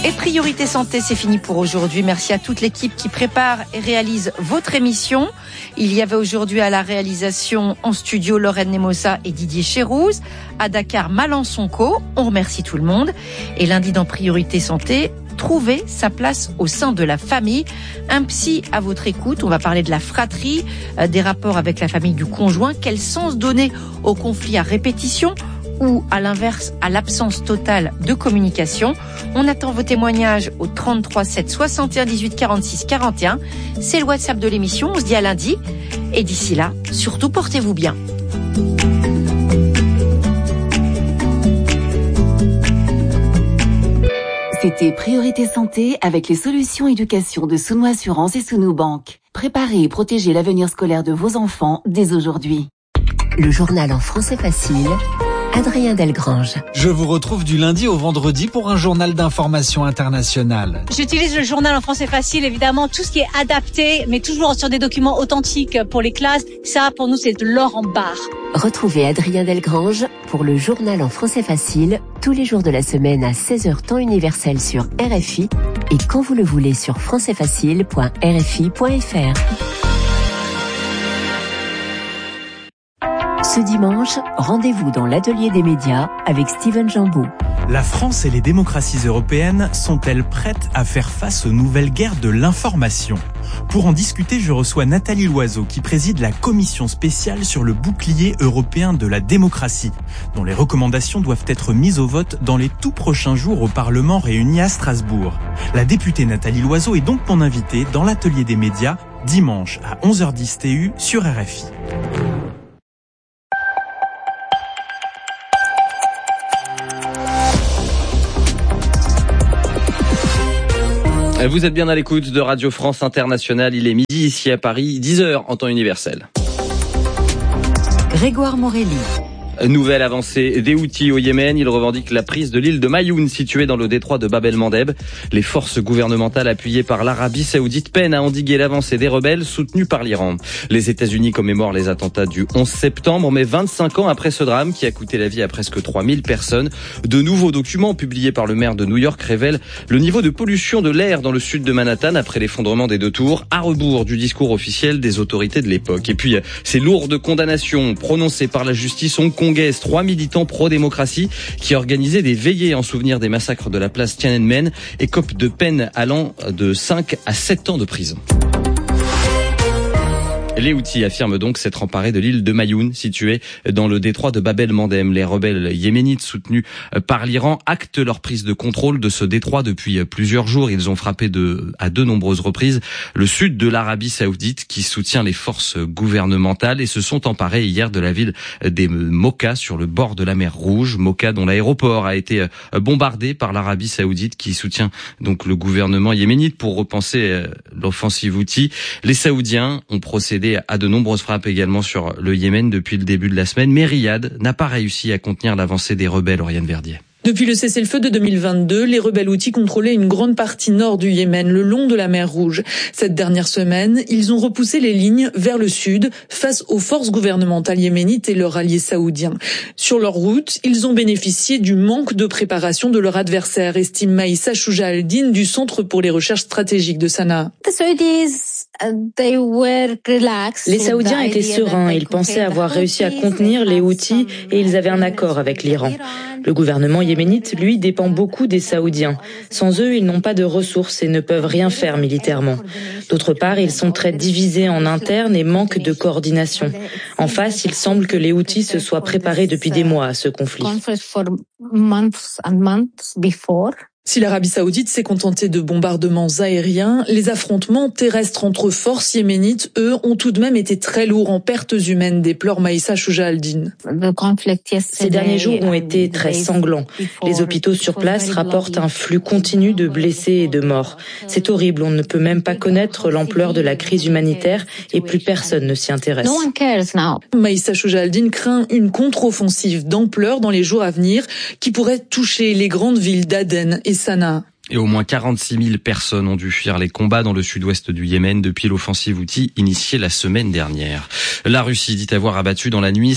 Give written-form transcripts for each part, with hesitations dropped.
Et Priorité Santé, c'est fini pour aujourd'hui. Merci à toute l'équipe qui prépare et réalise votre émission. Il y avait aujourd'hui à la réalisation en studio Lorraine Nemossa et Didier Chérouz. À Dakar, Malençon-Co. On remercie tout le monde. Et lundi dans Priorité Santé, trouver sa place au sein de la famille. Un psy à votre écoute. On va parler de la fratrie, des rapports avec la famille du conjoint. Quel sens donner au conflit à répétition ou à l'inverse, à l'absence totale de communication. On attend vos témoignages au 33 7 61 18 46 41. C'est le WhatsApp de l'émission. On se dit à lundi. Et d'ici là, surtout portez-vous bien. C'était Priorité Santé avec les solutions éducation de Sounou Assurance et Sounou Banque. Préparez et protégez l'avenir scolaire de vos enfants dès aujourd'hui. Le journal en français facile, Adrien Delgrange. Je vous retrouve du lundi au vendredi pour un journal d'information internationale. J'utilise le journal en français facile, évidemment, tout ce qui est adapté, mais toujours sur des documents authentiques pour les classes. Ça, pour nous, c'est de l'or en barre. Retrouvez Adrien Delgrange pour le journal en français facile, tous les jours de la semaine à 16h temps universel sur RFI et quand vous le voulez sur françaisfacile.rfi.fr. Ce dimanche, rendez-vous dans l'atelier des médias avec Steven Jambeau. La France et les démocraties européennes sont-elles prêtes à faire face aux nouvelles guerres de l'information ? Pour en discuter, je reçois Nathalie Loiseau qui préside la commission spéciale sur le bouclier européen de la démocratie, dont les recommandations doivent être mises au vote dans les tout prochains jours au Parlement réuni à Strasbourg. La députée Nathalie Loiseau est donc mon invitée dans l'atelier des médias, dimanche à 11h10 TU sur RFI. Vous êtes bien à l'écoute de Radio France Internationale. Il est midi ici à Paris, 10h en temps universel. Grégoire Morelli. Nouvelle avancée des Houthis au Yémen. Ils revendiquent la prise de l'île de Mayoun, située dans le détroit de Bab el-Mandeb. Les forces gouvernementales appuyées par l'Arabie Saoudite peinent à endiguer l'avancée des rebelles soutenus par l'Iran. Les États-Unis commémorent les attentats du 11 septembre, mais 25 ans après ce drame qui a coûté la vie à presque 3000 personnes, de nouveaux documents publiés par le maire de New York révèlent le niveau de pollution de l'air dans le sud de Manhattan après l'effondrement des deux tours, à rebours du discours officiel des autorités de l'époque. Et puis, ces lourdes condamnations prononcées par la justice hongkongaise, 3 militants pro-démocratie qui organisaient des veillées en souvenir des massacres de la place Tiananmen écopent de peines allant de 5 à 7 ans de prison. Les Houthis affirment donc s'être emparés de l'île de Mayoun, située dans le détroit de Bab el-Mandeb. Les rebelles yéménites soutenus par l'Iran actent leur prise de contrôle de ce détroit depuis plusieurs jours. Ils ont frappé à de nombreuses reprises le sud de l'Arabie Saoudite qui soutient les forces gouvernementales et se sont emparés hier de la ville des Mocha sur le bord de la mer Rouge. Mocha dont l'aéroport a été bombardé par l'Arabie Saoudite qui soutient donc le gouvernement yéménite pour repenser l'offensive Houthi. Les Saoudiens ont procédé à de nombreuses frappes également sur le Yémen depuis le début de la semaine, mais Riyad n'a pas réussi à contenir l'avancée des rebelles, Oriane Verdier. Depuis le cessez-le-feu de 2022, les rebelles Houthis contrôlaient une grande partie nord du Yémen, le long de la mer Rouge. Cette dernière semaine, ils ont repoussé les lignes vers le sud, face aux forces gouvernementales yéménites et leurs alliés saoudiens. Sur leur route, ils ont bénéficié du manque de préparation de leur adversaire, estime Maïssa Chouja Al-Din du Centre pour les recherches stratégiques de Sanaa. Les Saoudiens étaient sereins, ils pensaient avoir réussi à contenir les Houthis et ils avaient un accord avec l'Iran. Le gouvernement yéménite, lui, dépend beaucoup des Saoudiens. Sans eux, ils n'ont pas de ressources et ne peuvent rien faire militairement. D'autre part, ils sont très divisés en interne et manquent de coordination. En face, il semble que les Houthis se soient préparés depuis des mois à ce conflit. Si l'Arabie Saoudite s'est contentée de bombardements aériens, les affrontements terrestres entre forces yéménites, eux, ont tout de même été très lourds en pertes humaines, déplore Maïssa Chouja Al-Din. Ces derniers jours ont été très sanglants. Les hôpitaux sur place rapportent un flux continu de blessés et de morts. C'est horrible, on ne peut même pas connaître l'ampleur de la crise humanitaire et plus personne ne s'y intéresse. Maïssa Chouja Al-Din craint une contre-offensive d'ampleur dans les jours à venir qui pourrait toucher les grandes villes d'Aden et Sanaa. Et au moins 46 000 personnes ont dû fuir les combats dans le sud-ouest du Yémen depuis l'offensive Houthi initiée la semaine dernière. La Russie dit avoir abattu dans la nuit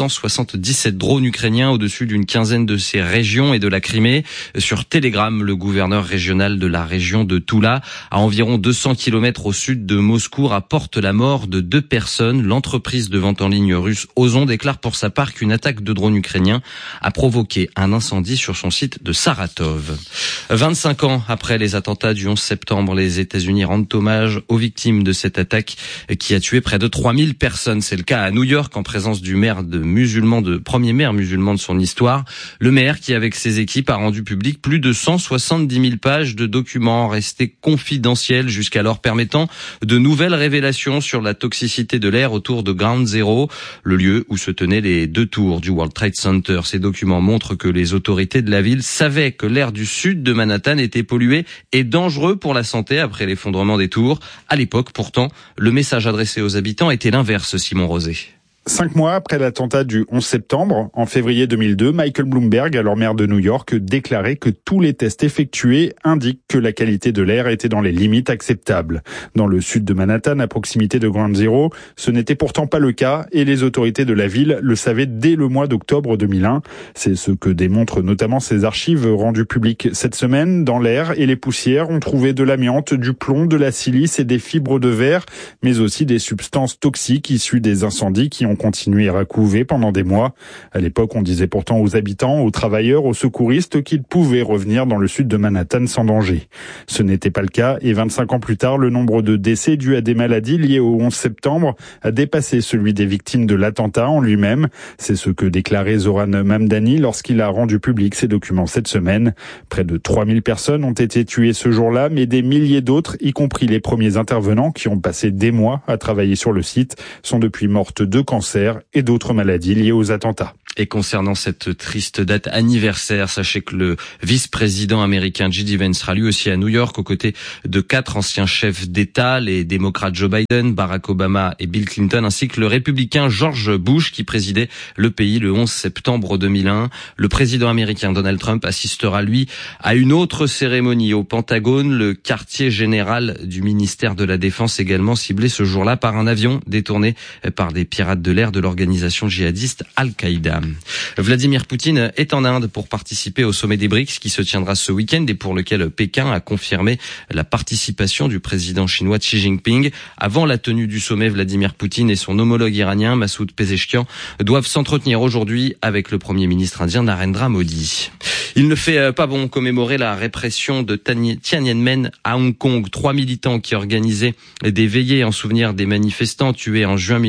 777 drones ukrainiens au-dessus d'une quinzaine de ces régions et de la Crimée. Sur Telegram, le gouverneur régional de la région de Toula, à environ 200 km au sud de Moscou, rapporte la mort de 2 personnes. L'entreprise de vente en ligne russe Ozon déclare pour sa part qu'une attaque de drones ukrainiens a provoqué un incendie sur son site de Saratov. 25 ans après les attentats du 11 septembre, les États-Unis rendent hommage aux victimes de cette attaque qui a tué près de 3000 personnes. C'est le cas à New York en présence du premier maire musulman de son histoire. Le maire qui, avec ses équipes, a rendu public plus de 170 000 pages de documents restés confidentiels jusqu'alors, permettant de nouvelles révélations sur la toxicité de l'air autour de Ground Zero, le lieu où se tenaient les 2 tours du World Trade Center. Ces documents montrent que les autorités de la ville savaient que l'air du sud de Manhattan était pollué et dangereux pour la santé après l'effondrement des tours. À l'époque, pourtant, le message adressé aux habitants était l'inverse, Simon Rosé. 5 mois après l'attentat du 11 septembre, en février 2002, Michael Bloomberg, alors maire de New York, déclarait que tous les tests effectués indiquent que la qualité de l'air était dans les limites acceptables. Dans le sud de Manhattan, à proximité de Ground Zero, ce n'était pourtant pas le cas et les autorités de la ville le savaient dès le mois d'octobre 2001. C'est ce que démontrent notamment ces archives rendues publiques cette semaine. Dans l'air et les poussières, on trouvait de l'amiante, du plomb, de la silice et des fibres de verre, mais aussi des substances toxiques issues des incendies qui ont continué à couver pendant des mois. À l'époque, on disait pourtant aux habitants, aux travailleurs, aux secouristes qu'ils pouvaient revenir dans le sud de Manhattan sans danger. Ce n'était pas le cas et 25 ans plus tard, le nombre de décès dus à des maladies liées au 11 septembre a dépassé celui des victimes de l'attentat en lui-même. C'est ce que déclarait Zoran Mamdani lorsqu'il a rendu public ces documents cette semaine. Près de 3000 personnes ont été tuées ce jour-là, mais des milliers d'autres, y compris les premiers intervenants qui ont passé des mois à travailler sur le site, sont depuis mortes de cancer et d'autres maladies liées aux attentats. Et concernant cette triste date anniversaire, sachez que le vice-président américain J.D. Vance sera lui aussi à New York aux côtés de 4 anciens chefs d'État, les démocrates Joe Biden, Barack Obama et Bill Clinton, ainsi que le républicain George Bush qui présidait le pays le 11 septembre 2001. Le président américain Donald Trump assistera lui à une autre cérémonie au Pentagone, le quartier général du ministère de la Défense également ciblé ce jour-là par un avion détourné par des pirates de l'air de l'organisation djihadiste Al-Qaïda. Vladimir Poutine est en Inde pour participer au sommet des BRICS qui se tiendra ce week-end et pour lequel Pékin a confirmé la participation du président chinois Xi Jinping. Avant la tenue du sommet, Vladimir Poutine et son homologue iranien Massoud Pezeshkian doivent s'entretenir aujourd'hui avec le premier ministre indien Narendra Modi. Il ne fait pas bon commémorer la répression de Tiananmen à Hong Kong. 3 militants qui organisaient des veillées en souvenir des manifestants tués en juin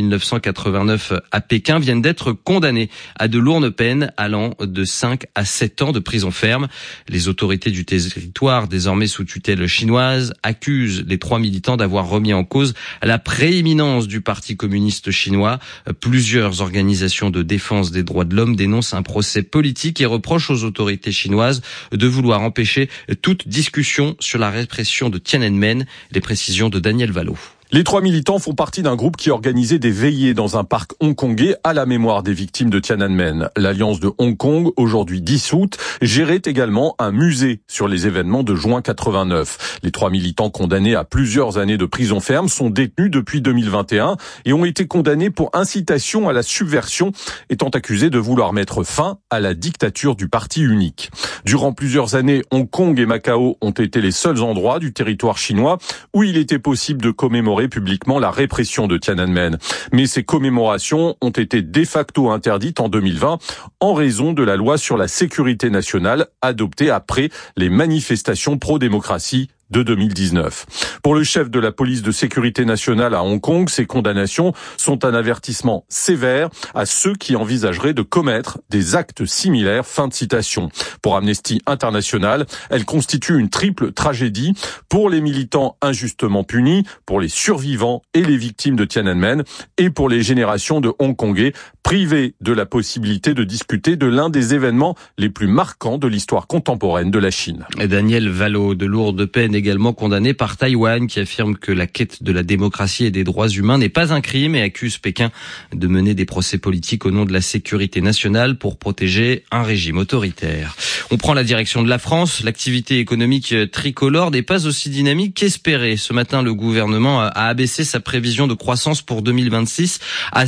1989 à Pékin viennent d'être condamnés à de lourdes peines allant de 5 à 7 ans de prison ferme. Les autorités du territoire, désormais sous tutelle chinoise, accusent les 3 militants d'avoir remis en cause la prééminence du Parti communiste chinois. Plusieurs organisations de défense des droits de l'homme dénoncent un procès politique et reprochent aux autorités chinoises de vouloir empêcher toute discussion sur la répression de Tiananmen. Les précisions de Daniel Vallot. Les 3 militants font partie d'un groupe qui organisait des veillées dans un parc hongkongais à la mémoire des victimes de Tiananmen. L'Alliance de Hong Kong, aujourd'hui dissoute, gérait également un musée sur les événements de juin 89. Les 3 militants condamnés à plusieurs années de prison ferme sont détenus depuis 2021 et ont été condamnés pour incitation à la subversion, étant accusés de vouloir mettre fin à la dictature du parti unique. Durant plusieurs années, Hong Kong et Macao ont été les seuls endroits du territoire chinois où il était possible de commémorer publiquement la répression de Tiananmen. Mais ces commémorations ont été de facto interdites en 2020 en raison de la loi sur la sécurité nationale adoptée après les manifestations pro-démocratie de 2019. Pour le chef de la police de sécurité nationale à Hong Kong, ces condamnations sont un avertissement sévère à ceux qui envisageraient de commettre des actes similaires. Fin de citation. Pour Amnesty International, elle constitue une triple tragédie pour les militants injustement punis, pour les survivants et les victimes de Tiananmen et pour les générations de Hongkongais privés de la possibilité de discuter de l'un des événements les plus marquants de l'histoire contemporaine de la Chine. Et Daniel Valo, de lourdes peines également condamné par Taïwan, qui affirme que la quête de la démocratie et des droits humains n'est pas un crime et accuse Pékin de mener des procès politiques au nom de la sécurité nationale pour protéger un régime autoritaire. On prend la direction de la France. L'activité économique tricolore n'est pas aussi dynamique qu'espéré. Ce matin, le gouvernement a abaissé sa prévision de croissance pour 2026 à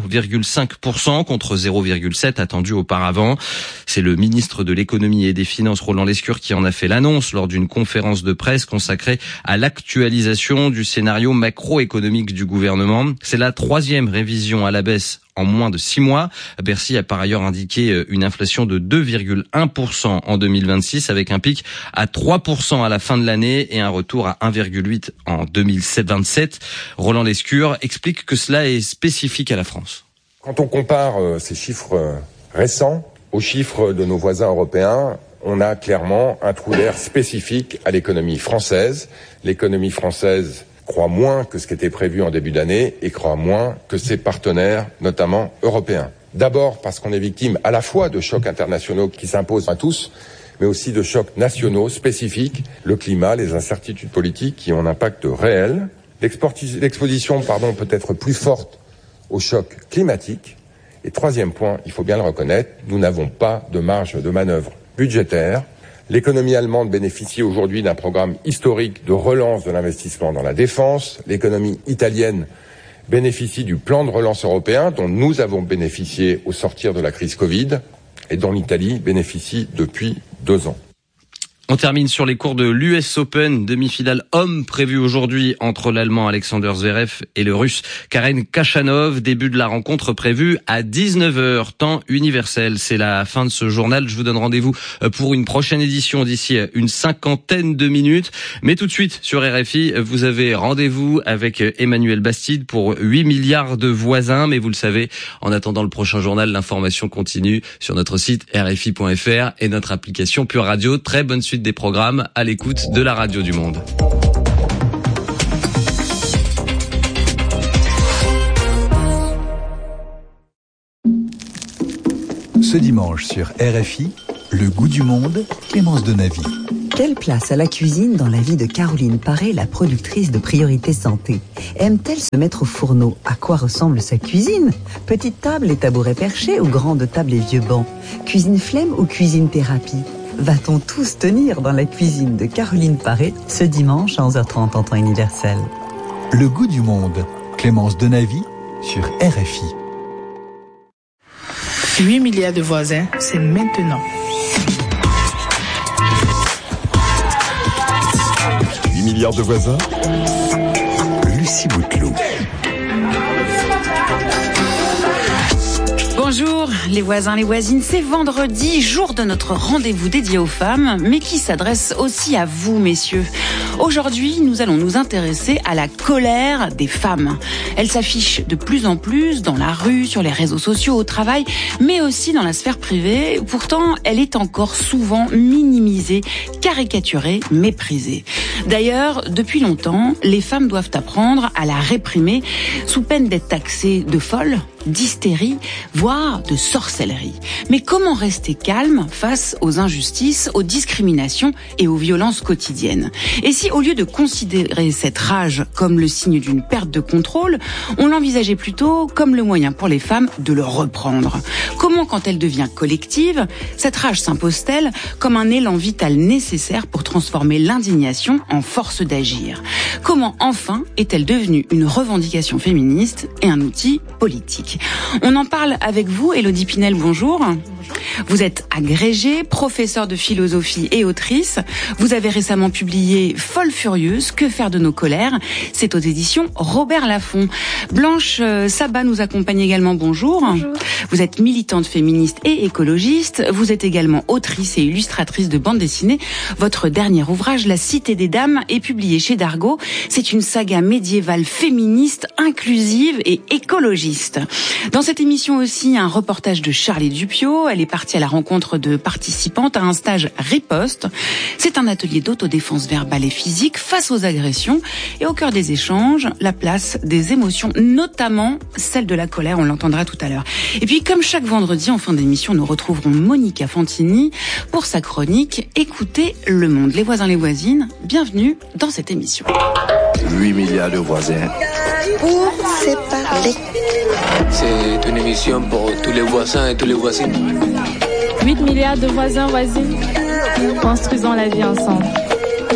0,5% contre 0,7% attendu auparavant. C'est le ministre de l'économie et des finances, Roland Lescure, qui en a fait l'annonce lors d'une conférence de presse consacrée à l'actualisation du scénario macroéconomique du gouvernement. C'est la 3e révision à la baisse en moins de 6 mois. Bercy a par ailleurs indiqué une inflation de 2,1% en 2026 avec un pic à 3% à la fin de l'année et un retour à 1,8% en 2027. Roland Lescure explique que cela est spécifique à la France. Quand on compare ces chiffres récents aux chiffres de nos voisins européens, on a clairement un trou d'air spécifique à l'économie française. L'économie française croît moins que ce qui était prévu en début d'année et croît moins que ses partenaires, notamment européens. D'abord parce qu'on est victime à la fois de chocs internationaux qui s'imposent à tous, mais aussi de chocs nationaux spécifiques, le climat, les incertitudes politiques qui ont un impact réel. L'exposition peut être plus forte aux chocs climatiques. Et troisième point, il faut bien le reconnaître, nous n'avons pas de marge de manœuvre budgétaire. L'économie allemande bénéficie aujourd'hui d'un programme historique de relance de l'investissement dans la défense. L'économie italienne bénéficie du plan de relance européen dont nous avons bénéficié au sortir de la crise Covid et dont l'Italie bénéficie depuis 2 ans. On termine sur les cours de l'US Open, demi-finale homme prévue aujourd'hui entre l'Allemand Alexander Zverev et le Russe Karen Khachanov. Début de la rencontre prévue à 19h, temps universel. C'est la fin de ce journal. Je vous donne rendez-vous pour une prochaine édition d'ici une 50aine de minutes. Mais tout de suite, sur RFI, vous avez rendez-vous avec Emmanuel Bastide pour 8 milliards de voisins. Mais vous le savez, en attendant le prochain journal, l'information continue sur notre site rfi.fr et notre application Pure Radio. Très bonne suite des programmes à l'écoute de la radio du monde. Ce dimanche sur RFI, le goût du monde, Clémence Denavy. Quelle place a la cuisine dans la vie de Caroline Paré, la productrice de Priorité Santé? Aime-t-elle se mettre au fourneau? À quoi ressemble sa cuisine? Petite table et tabourets perchés ou grande table et vieux bancs? Cuisine flemme ou cuisine thérapie? Va-t-on tous tenir dans la cuisine de Caroline Paré ce dimanche à 11h30 en temps universel? Le goût du monde, Clémence Denavy sur RFI. 8 milliards de voisins, c'est maintenant. 8 milliards de voisins, Lucie Bouteloup. Bonjour les voisins, les voisines, c'est vendredi, jour de notre rendez-vous dédié aux femmes, mais qui s'adresse aussi à vous, messieurs. Aujourd'hui, nous allons nous intéresser à la colère des femmes. Elle s'affiche de plus en plus dans la rue, sur les réseaux sociaux, au travail, mais aussi dans la sphère privée. Pourtant, elle est encore souvent minimisée, caricaturée, méprisée. D'ailleurs, depuis longtemps, les femmes doivent apprendre à la réprimer sous peine d'être taxées de folles, d'hystérie, voire de sorcellerie. Mais comment rester calme face aux injustices, aux discriminations et aux violences quotidiennes? Et si, au lieu de considérer cette rage comme le signe d'une perte de contrôle, on l'envisageait plutôt comme le moyen pour les femmes de le reprendre? Comment, quand elle devient collective, cette rage s'impose-t-elle comme un élan vital nécessaire pour transformer l'indignation en force d'agir? Comment, enfin, est-elle devenue une revendication féministe et un outil politique? On en parle avec vous, Élodie Pinel, bonjour. Bonjour. Vous êtes agrégée, professeure de philosophie et autrice. Vous avez récemment publié Folle furieuse, que faire de nos colères? C'est aux éditions Robert Laffont. Blanche Sabat nous accompagne également, bonjour. Bonjour. Vous êtes militante féministe et écologiste. Vous êtes également autrice et illustratrice de bande dessinée. Votre dernier ouvrage, La Cité des Dames, est publié chez Dargaud. C'est une saga médiévale féministe, inclusive et écologiste. Dans cette émission aussi, un reportage de Charlie Dupiot. Elle est quartier à la rencontre de participantes à un stage riposte. C'est un atelier d'autodéfense verbale et physique face aux agressions. Et au cœur des échanges, la place des émotions, notamment celle de la colère, on l'entendra tout à l'heure. Et puis, comme chaque vendredi, en fin d'émission, nous retrouverons Monica Fantini pour sa chronique « Écoutez le monde ». Les voisins, les voisines, bienvenue dans cette émission. 8 milliards de voisins. Pour se parler. C'est une émission pour tous les voisins et tous les voisines. 8 milliards de voisins, voisines. Construisons la vie ensemble.